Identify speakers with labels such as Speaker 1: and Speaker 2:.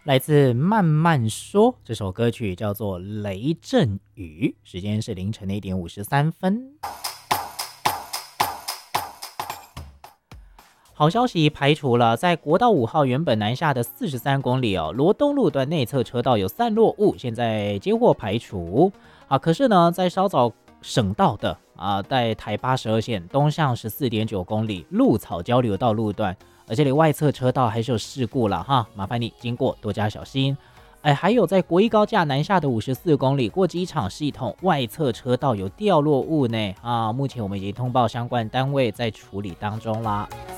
Speaker 1: 来自慢慢说这首歌曲叫做雷阵雨，时间是凌晨的1:53。好消息排除了在国道5号原本南下的43公里罗东路段内侧车道有散落物，现在接获排除可是呢，在稍早省道的在台82线东向14.9公里鹿草交流道路段，而这里外侧车道还是有事故了哈，麻烦你经过多加小心。还有在国一高架南下的54公里过机场系统外侧车道有掉落物呢目前我们已经通报相关单位在处理当中啦。